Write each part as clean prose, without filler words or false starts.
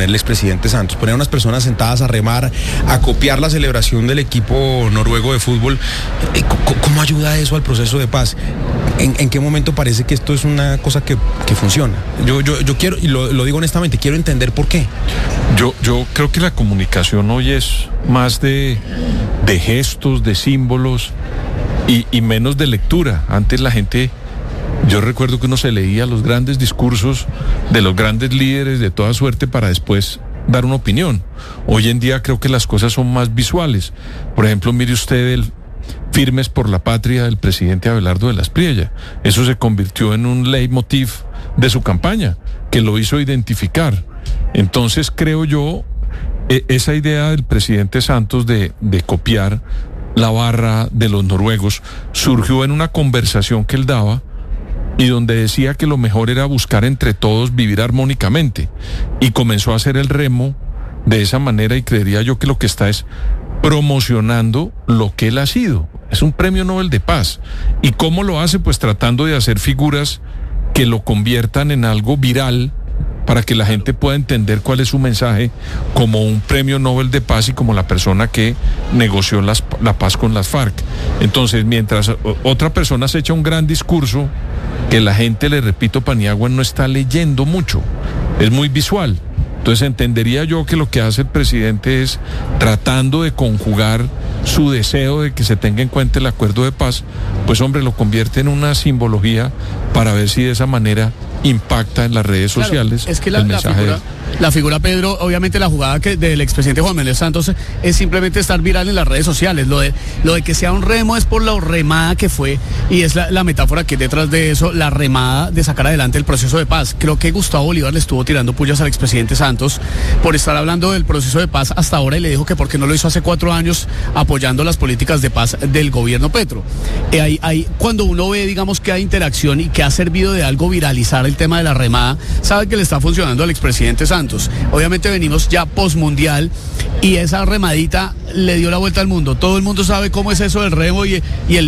poner el expresidente Santos, poner a unas personas sentadas a remar, a copiar la celebración del equipo noruego de fútbol. ¿Cómo ayuda eso al proceso de paz? ¿En qué momento parece que esto es una cosa que funciona? Yo quiero, y lo digo honestamente, quiero entender por qué. Yo creo que la comunicación hoy es más de gestos, de símbolos y menos de lectura. Antes la gente, yo recuerdo que uno se leía los grandes discursos de los grandes líderes de toda suerte para después dar una opinión. Hoy en día creo que las cosas son más visuales. Por ejemplo, mire usted el Firmes por la Patria del presidente Abelardo de la Espriella. Eso se convirtió en un leitmotiv de su campaña, que lo hizo identificar. Entonces creo yo, esa idea del presidente Santos de copiar la barra de los noruegos surgió en una conversación que él daba y donde decía que lo mejor era buscar entre todos vivir armónicamente, y comenzó a hacer el remo de esa manera, y creería yo que lo que está es promocionando lo que él ha sido. Es un premio Nobel de Paz. ¿Y cómo lo hace? Pues tratando de hacer figuras que lo conviertan en algo viral para que la gente pueda entender cuál es su mensaje como un premio Nobel de Paz y como la persona que negoció la paz con las FARC. Entonces, mientras otra persona se echa un gran discurso, que la gente, le repito, Paniagua no está leyendo mucho, es muy visual. Entonces entendería yo que lo que hace el presidente es tratando de conjugar su deseo de que se tenga en cuenta el acuerdo de paz, pues hombre, lo convierte en una simbología para ver si de esa manera impacta en las redes sociales. Es que el mensaje la figura, Pedro, obviamente la jugada del expresidente Juan Manuel Santos es simplemente estar viral en las redes sociales. Lo de que sea un remo es por la remada que fue, y es la metáfora que detrás de eso, la remada de sacar adelante el proceso de paz. Creo que Gustavo Bolívar le estuvo tirando pullas al expresidente Santos por estar hablando del proceso de paz hasta ahora, y le dijo que por qué no lo hizo hace 4 años apoyando las políticas de paz del gobierno Petro. Cuando uno ve, digamos, que hay interacción y que ha servido de algo viralizar el tema de la remada, sabe que le está funcionando al expresidente Santos. Obviamente venimos ya postmundial y esa remadita le dio la vuelta al mundo. Todo el mundo sabe cómo es eso del remo y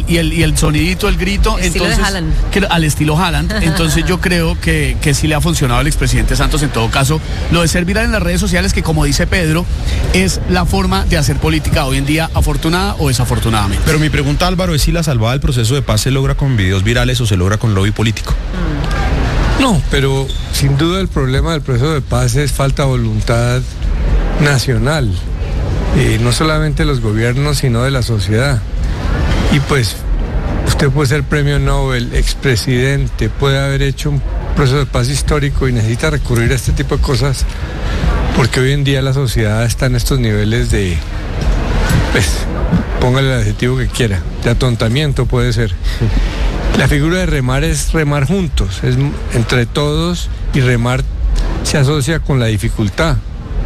el sonidito, el grito. Entonces, al estilo Haaland. Entonces yo creo que sí le ha funcionado al expresidente Santos. En todo caso, lo de ser viral en las redes sociales, que como dice Pedro, es la forma de hacer política hoy en día, afortunada o desafortunadamente. Pero mi pregunta, Álvaro, es si la salvada del proceso de paz se logra con videos virales o se logra con lobby político. No, pero sin duda el problema del proceso de paz es falta de voluntad nacional, no solamente de los gobiernos, sino de la sociedad. Y pues usted puede ser premio Nobel, expresidente, puede haber hecho un proceso de paz histórico y necesita recurrir a este tipo de cosas, porque hoy en día la sociedad está en estos niveles de, pues, póngale el adjetivo que quiera, de atontamiento puede ser. La figura de remar es remar juntos, es entre todos, y remar se asocia con la dificultad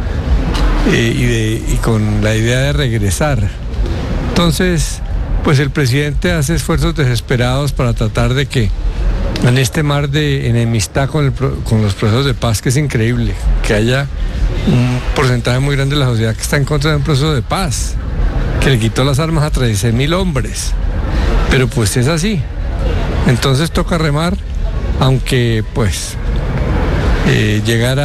y con la idea de regresar. Entonces, pues el presidente hace esfuerzos desesperados para tratar de que en este mar de enemistad con los procesos de paz, que es increíble, que haya un porcentaje muy grande de la sociedad que está en contra de un proceso de paz, que le quitó las armas a 36.000 hombres, pero pues es así. Entonces toca remar, aunque pues llegar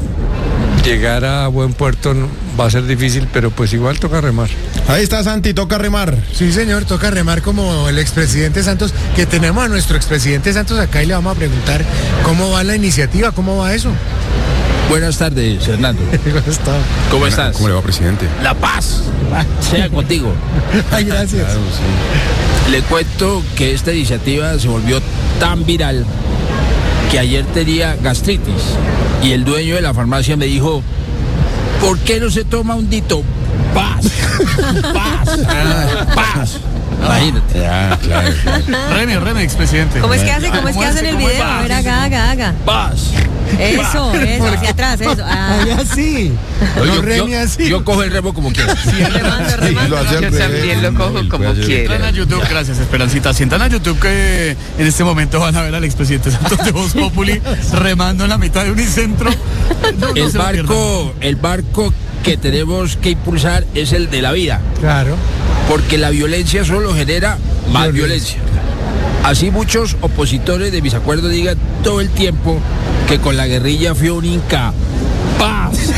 a buen puerto va a ser difícil, pero pues igual toca remar. Ahí está, Santi, toca remar. Sí, señor, toca remar como el expresidente Santos, que tenemos a nuestro expresidente Santos acá y le vamos a preguntar cómo va la iniciativa, cómo va eso. Buenas tardes, Hernando. ¿Cómo estás? ¿Cómo le va, presidente? La paz sea contigo. Ay, gracias. Claro, sí. Le cuento que esta iniciativa se volvió tan viral que ayer tenía gastritis y el dueño de la farmacia me dijo, ¿por qué no se toma un dito? Paz, paz, paz. Imagínate. Ya, claro. Reme, expresidente. ¿Cómo es que hace? ¿Cómo es que hace en el video? A ver, haga. Paz. Eso, hacia atrás, eso. Ay, así. No reme así. Yo cojo el remo como quiera. Remando. Yo también lo cojo como quiera. Entran a YouTube, gracias, Esperancita. Sientan a YouTube que en este momento van a ver al expresidente Santos de Voz Populi remando en la mitad de Unicentro. El barco que tenemos que impulsar es el de la vida. Claro. Porque la violencia solo genera más violencia. Así muchos opositores de mis acuerdos digan todo el tiempo que con la guerrilla fue un inca. ¡Paz!